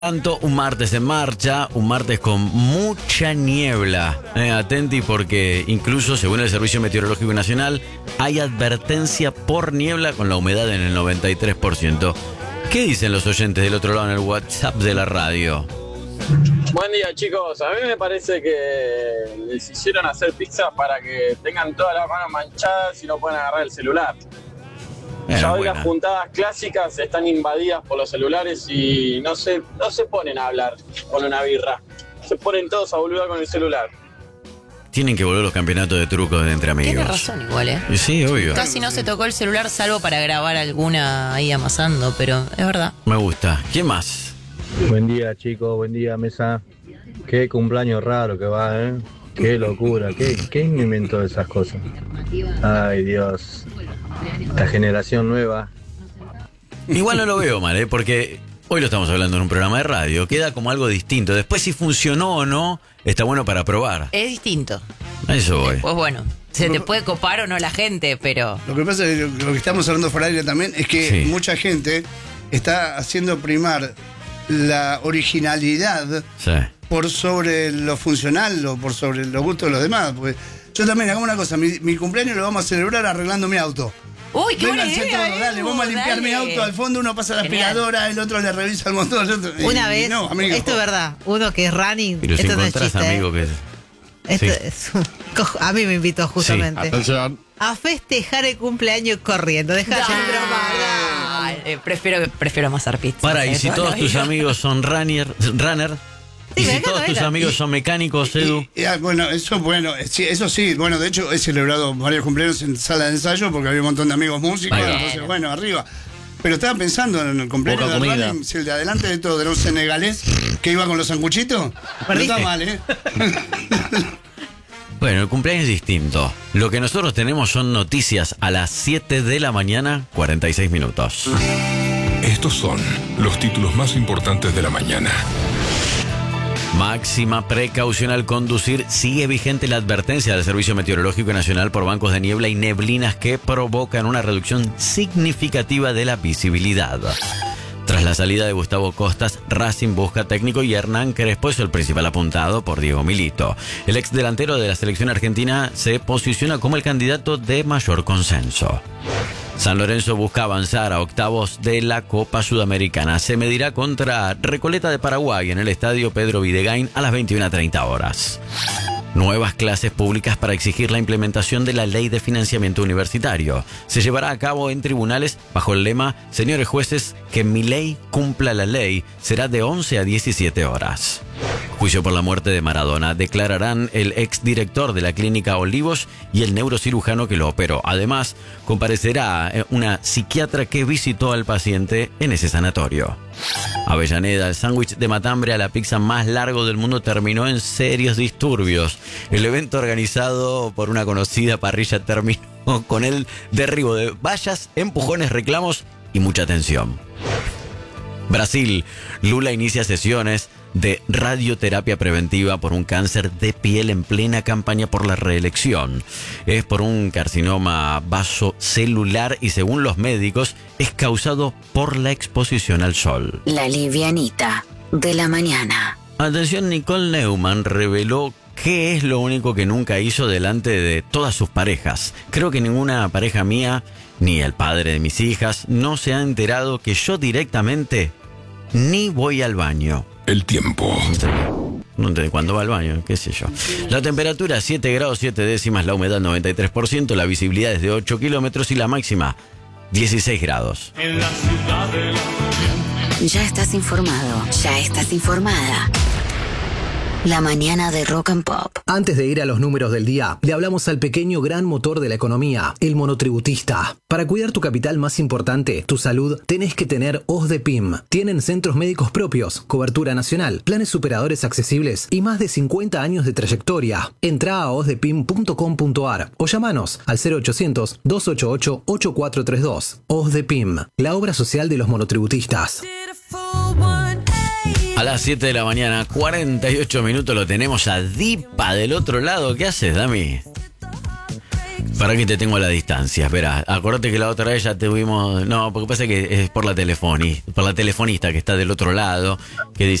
Tanto un martes en marcha, un martes con mucha niebla. Atenti porque incluso según el Servicio Meteorológico Nacional hay advertencia por niebla con la humedad en el 93%. ¿Qué dicen los oyentes del otro lado en el WhatsApp de la radio? Buen día, chicos. A mí me parece que les hicieron hacer pizza para que tengan todas las manos manchadas y no puedan agarrar el celular. Ya hoy las juntadas clásicas están invadidas por los celulares y no se ponen a hablar con una birra. Se ponen todos a boludear con el celular. Tienen que volver los campeonatos de trucos de entre amigos. Tiene razón igual, ¿eh? Sí, obvio. Casi no se tocó el celular salvo para grabar alguna ahí amasando, pero es verdad. Me gusta. ¿Quién más? Buen día, chicos. Buen día, mesa. Qué cumpleaños raro que va, ¿eh? Qué locura. ¿Quién inventó esas cosas? Ay, Dios. Esta generación nueva. Igual no lo veo mal, ¿eh? Porque hoy lo estamos hablando en un programa de radio. Queda como algo distinto. Después si funcionó o no, está bueno para probar. Es distinto. A eso voy. Pues bueno, se te puede copar o no la gente, pero... Lo que pasa es que lo que estamos hablando fuera del aire también es que Sí. mucha gente está haciendo primar la originalidad Sí. por sobre lo funcional o por sobre los gustos de los demás. Porque yo también hago una cosa, mi cumpleaños lo vamos a celebrar arreglando mi auto. ¡Uy, qué buena Vénganse idea! todos, dale, vamos a limpiar mi auto al fondo, uno pasa la Genial. aspiradora, el otro le revisa el motor. Una vez, no, amigo. esto es verdad, uno que es running, Pero si esto no es encontrás chiste, amigo que... Esto Sí. es a mí me invitó justamente a festejar el cumpleaños corriendo. Deja ya de broma. Prefiero amasar pizza. Para, y si todos tus amigos son runner, y Sí, si venga, todos tus venga. amigos son mecánicos, Edu. Bueno, eso sí, bueno, de hecho he celebrado varios cumpleaños en sala de ensayo porque había un montón de amigos músicos, Ahí va. entonces bueno, arriba. Pero estaba pensando en el cumpleaños Poca de comida. Running, si el de adelante de todo era un senegalés que iba con los sanguchitos. No Perdiste. está mal, ¿eh? Bueno, el cumpleaños es distinto. Lo que nosotros tenemos son noticias a las 7 de la mañana, 46 minutos. Estos son los títulos más importantes de la mañana. Máxima precaución al conducir. Sigue vigente la advertencia del Servicio Meteorológico Nacional por bancos de niebla y neblinas que provocan una reducción significativa de la visibilidad. Tras la salida de Gustavo Costas, Racing busca técnico y Hernán Crespo es el principal apuntado por Diego Milito. El ex delantero de la selección argentina se posiciona como el candidato de mayor consenso. San Lorenzo busca avanzar a octavos de la Copa Sudamericana. Se medirá contra Recoleta de Paraguay en el estadio Pedro Videgain a las 21:30 horas. Nuevas clases públicas para exigir la implementación de la Ley de Financiamiento Universitario. Se llevará a cabo en tribunales bajo el lema "Señores jueces, que mi ley cumpla la ley". Será de 11 a 17 horas. Juicio por la muerte de Maradona. Declararán el exdirector de la clínica Olivos y el neurocirujano que lo operó. Además, comparecerá una psiquiatra que visitó al paciente en ese sanatorio. Avellaneda, el sándwich de matambre a la pizza más largo del mundo terminó en serios disturbios. El evento organizado por una conocida parrilla terminó con el derribo de vallas, empujones, reclamos y mucha tensión. Brasil, Lula inicia sesiones de radioterapia preventiva por un cáncer de piel en plena campaña por la reelección. Es por un carcinoma vasocelular y según los médicos es causado por la exposición al sol. La livianita de la mañana. Atención, Nicole Neumann reveló qué es lo único que nunca hizo delante de todas sus parejas. Creo que ninguna pareja mía, ni el padre de mis hijas, no se ha enterado que yo directamente ni voy al baño. El tiempo. No entiendo cuándo va al baño, qué sé yo. La temperatura 7 grados 7 décimas, la humedad 93%, la visibilidad es de 8 kilómetros y la máxima 16 grados. Ya estás informado, ya estás informada. La mañana de Rock and Pop. Antes de ir a los números del día, le hablamos al pequeño gran motor de la economía, el monotributista. Para cuidar tu capital más importante, tu salud, tenés que tener OSDEPIM. Tienen centros médicos propios, cobertura nacional, planes superadores accesibles y más de 50 años de trayectoria. Entrá a osdepim.com.ar o llamanos al 0800-288-8432. OSDEPIM, la obra social de los monotributistas. A las 7 de la mañana, 48 minutos, lo tenemos a Dipa del otro lado. ¿Qué haces, Dami? ¿Para qué te tengo a la distancia? Espera, acuérdate que la otra vez ya tuvimos... No, porque pasa que es por la telefonista que está del otro lado, que dice...